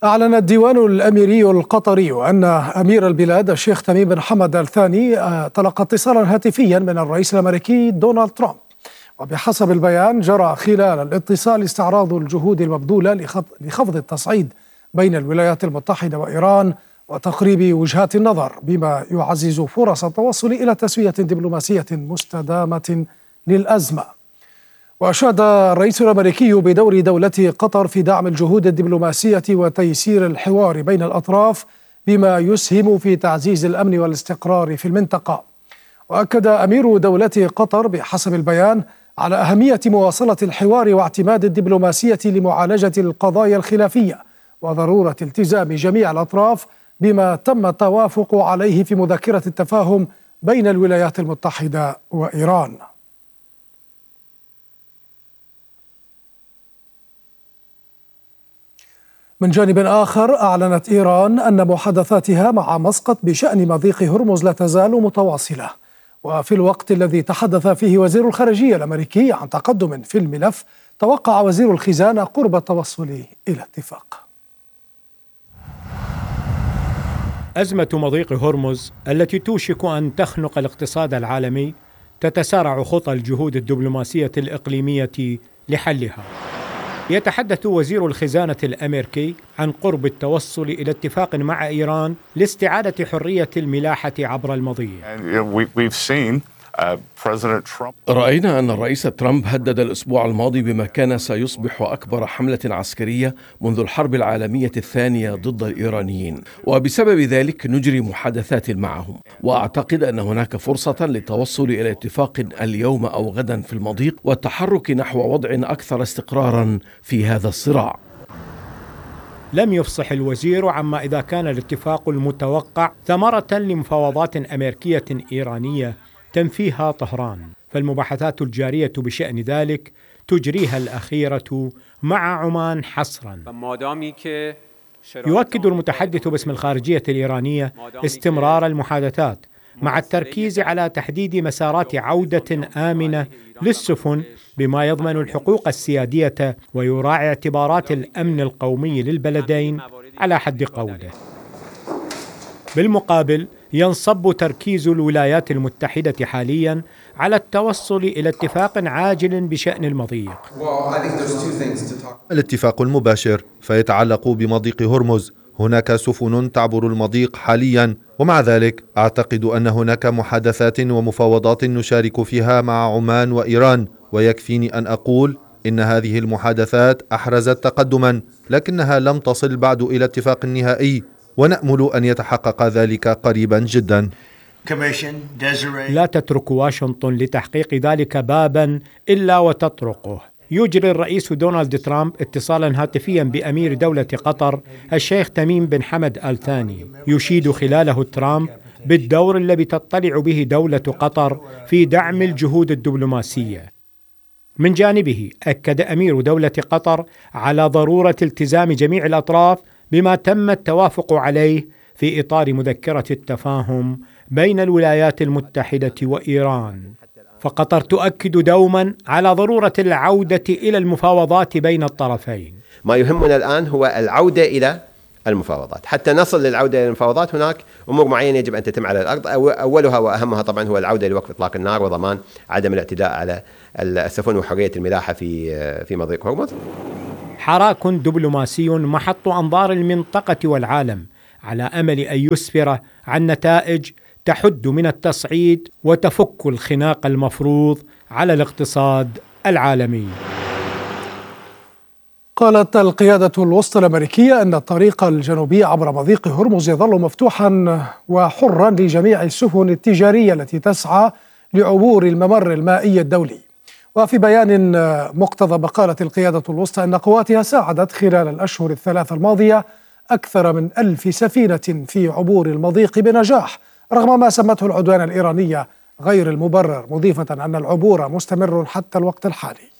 أعلن الديوان الأميري القطري أن أمير البلاد الشيخ تميم بن حمد آل ثاني تلقى اتصالا هاتفيا من الرئيس الأمريكي دونالد ترامب. وبحسب البيان جرى خلال الاتصال استعراض الجهود المبذولة لخفض التصعيد بين الولايات المتحدة وإيران وتقريب وجهات النظر، بما يعزز فرص التوصل إلى تسوية دبلوماسية مستدامة للأزمة. وأشاد الرئيس الأمريكي بدور دولة قطر في دعم الجهود الدبلوماسية وتيسير الحوار بين الأطراف، بما يسهم في تعزيز الأمن والاستقرار في المنطقة. وأكد أمير دولة قطر بحسب البيان على أهمية مواصلة الحوار واعتماد الدبلوماسية لمعالجة القضايا الخلافية، وضرورة التزام جميع الأطراف بما تم التوافق عليه في مذكرة التفاهم بين الولايات المتحدة وإيران. من جانب آخر، أعلنت إيران أن محادثاتها مع مسقط بشأن مضيق هرمز لا تزال متواصلة، وفي الوقت الذي تحدث فيه وزير الخارجية الأمريكي عن تقدم في الملف، توقع وزير الخزانة قرب التوصل إلى اتفاق. أزمة مضيق هرمز التي توشك أن تخنق الاقتصاد العالمي تتسارع خطى الجهود الدبلوماسية الإقليمية لحلها. يتحدث وزير الخزانة الأمريكي عن قرب التوصل إلى اتفاق مع إيران لاستعادة حرية الملاحة عبر المضيق. رأينا أن الرئيس ترامب هدد الأسبوع الماضي بما كان سيصبح أكبر حملة عسكرية منذ الحرب العالمية الثانية ضد الإيرانيين، وبسبب ذلك نجري محادثات معهم، وأعتقد أن هناك فرصة للتوصل إلى اتفاق اليوم أو غدا في المضيق والتحرك نحو وضع أكثر استقرارا في هذا الصراع. لم يفصح الوزير عما إذا كان الاتفاق المتوقع ثمرة لمفاوضات أمريكية إيرانية تنفيها طهران، فالمباحثات الجارية بشأن ذلك تجريها الأخيرة مع عمان حصرا. يؤكد المتحدث باسم الخارجية الإيرانية استمرار المحادثات مع التركيز على تحديد مسارات عودة آمنة للسفن بما يضمن الحقوق السيادية ويراعي اعتبارات الأمن القومي للبلدين على حد قوله. بالمقابل ينصب تركيز الولايات المتحدة حاليا على التوصل إلى اتفاق عاجل بشأن المضيق. الاتفاق المباشر فيتعلق بمضيق هرمز. هناك سفن تعبر المضيق حاليا، ومع ذلك أعتقد أن هناك محادثات ومفاوضات نشارك فيها مع عمان وإيران، ويكفيني أن أقول إن هذه المحادثات أحرزت تقدما، لكنها لم تصل بعد إلى اتفاق نهائي، ونأمل أن يتحقق ذلك قريبا جدا. لا تترك واشنطن لتحقيق ذلك بابا إلا وتطرقه. يجري الرئيس دونالد ترامب اتصالا هاتفيا بأمير دولة قطر الشيخ تميم بن حمد آل ثاني، يشيد خلاله ترامب بالدور الذي تطلع به دولة قطر في دعم الجهود الدبلوماسية. من جانبه أكد أمير دولة قطر على ضرورة التزام جميع الأطراف بما تم التوافق عليه في إطار مذكرة التفاهم بين الولايات المتحدة وإيران. فقطر تؤكد دوما على ضرورة العودة إلى المفاوضات بين الطرفين. ما يهمنا الآن هو العودة إلى المفاوضات. حتى نصل للعودة إلى المفاوضات هناك أمور معينة يجب أن تتم على الأرض، أولها وأهمها طبعا هو العودة لوقف إطلاق النار وضمان عدم الاعتداء على السفن وحرية الملاحة في مضيق هرمز. حراك دبلوماسي محط أنظار المنطقة والعالم على أمل أن يسفر عن نتائج تحد من التصعيد وتفك الخناق المفروض على الاقتصاد العالمي. قالت القيادة الوسطى الأمريكية أن الطريق الجنوبي عبر مضيق هرمز يظل مفتوحا وحرا لجميع السفن التجارية التي تسعى لعبور الممر المائي الدولي. وفي بيان مقتضب قالت القيادة الوسطى أن قواتها ساعدت خلال الأشهر الثلاثة الماضية أكثر من 1000 سفينة في عبور المضيق بنجاح، رغم ما سمته العدوان الإيرانية غير المبرر، مضيفة أن العبور مستمر حتى الوقت الحالي.